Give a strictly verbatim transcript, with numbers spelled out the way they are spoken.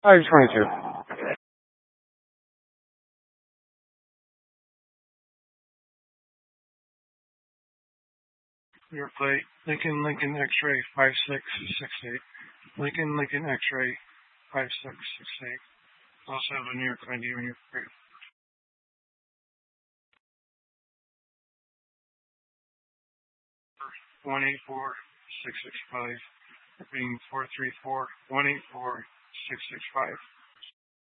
five twenty-two. Your plate, Lincoln, Lincoln X-ray five six six eight. Lincoln, Lincoln X-ray five six six eight. Also have a New York I D on your plate. one eight four six six five. Being four three four one eight four six six five.